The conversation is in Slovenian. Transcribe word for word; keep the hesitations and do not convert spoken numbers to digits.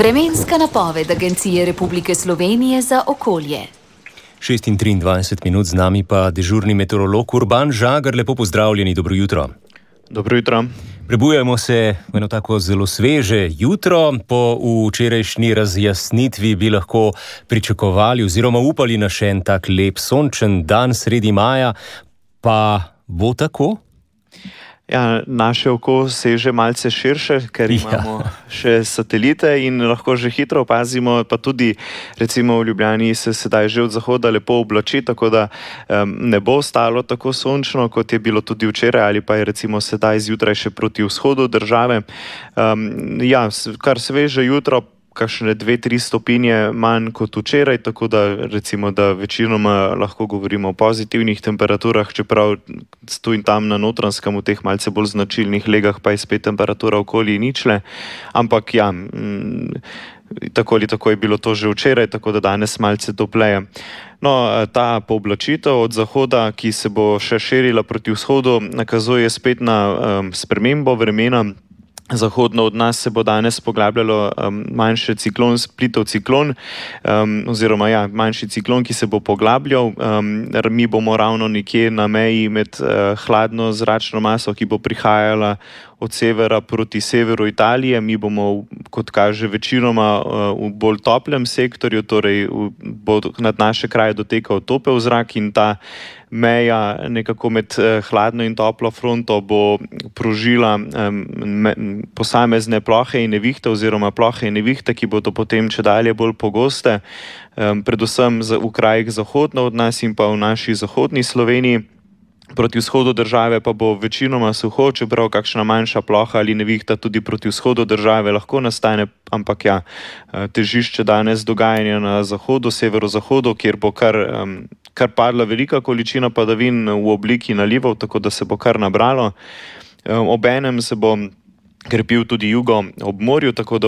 Vremenska napoved Agencije Republike Slovenije za okolje. šest in triindvajset minut, z nami pa dežurni meteorolog Urban Žagar. Lepo pozdravljeni, dobro jutro. Dobro jutro. Prebujamo se v eno tako zelo sveže jutro. Po včerajšnji razjasnitvi bi lahko pričakovali oziroma upali na še en tak lep sončen dan sredi maja. Pa bo tako? Ja, naše oko seže malce širše, ker imamo ja. še satelite in lahko že hitro opazimo, pa tudi recimo v Ljubljani se sedaj že od zahoda lepo oblači, tako da um, ne bo ostalo tako sončno, kot je bilo tudi včeraj ali pa je recimo sedaj zjutraj še proti vzhodu države. Um, ja, kar sveže jutro, kakšne dve, tri stopinje manj kot včeraj, tako da recimo, da večinoma lahko govorimo o pozitivnih temperaturah, čeprav tu in tam na Notranjskem v teh malce bolj značilnih legah pa je spet temperatura okoli ničle, ampak ja, m, tako ali tako je bilo to že včeraj, tako da danes malce topleje. No, ta pooblačitev od zahoda, ki se bo še širila proti vzhodu, nakazuje spet na um, spremembo vremena. Zahodno od nas se bo danes poglabljalo um, manjši ciklon, splitov ciklon, um, oziroma ja, manjši ciklon, ki se bo poglabljal. Um, mi bomo ravno nekje na meji med uh, hladno zračno maso, ki bo prihajala od severa proti severu Italije. Mi bomo, kot kaže, večinoma uh, v bolj toplem sektorju, torej v, bo nad naše kraje dotekal topel zrak in ta meja nekako med eh, hladno in toplo fronto bo prožila um, me, posamezne plohe in nevihte oziroma plohe in nevihte, ki bodo potem čedalje bolj pogoste, um, predvsem v krajih zahodno od nas in pa v naši zahodni Sloveniji. Proti vzhodu države pa bo večinoma suho, čeprav kakšna manjša ploha ali nevihta tudi proti vzhodu države lahko nastane, ampak ja, težišče danes dogajanja na zahodu, severozahodu, kjer bo kar, um, kar padla velika količina padavin v obliki nalivov, tako da se bo kar nabralo. Um, obenem se bo krepil tudi jugo ob morju, tako da